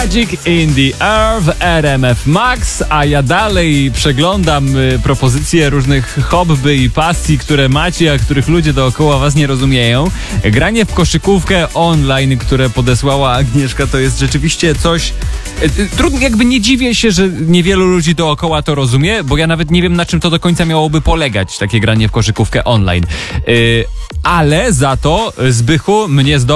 Magic in the Air w RMF Max, a ja dalej przeglądam propozycje różnych hobby i pasji, które macie, a których ludzie dookoła was nie rozumieją. Granie w koszykówkę online, które podesłała Agnieszka, to jest rzeczywiście coś... Trudno, jakby nie dziwię się, że niewielu ludzi dookoła to rozumie, bo ja nawet nie wiem, na czym to do końca miałoby polegać, takie granie w koszykówkę online. Ale za to, Zbychu, mnie